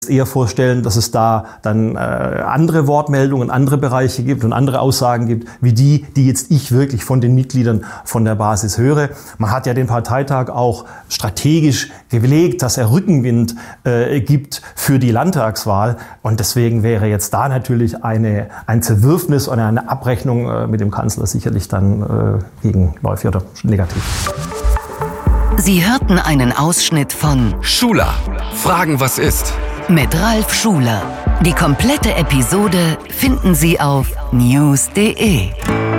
eher vorstellen, dass es da dann andere Wortmeldungen, andere Bereiche gibt und andere Aussagen gibt, wie die jetzt ich wirklich von den Mitgliedern von der Basis höre. Man hat ja den Parteitag auch strategisch gelegt, dass er Rückenwind gibt für die Landtagswahl. Und deswegen wäre jetzt da natürlich ein Zerwürfnis oder eine Abrechnung mit dem Kanzler sicherlich dann gegenläufig oder negativ. Sie hörten einen Ausschnitt von Schuler. Fragen, was ist? Mit Ralf Schuler. Die komplette Episode finden Sie auf news.de.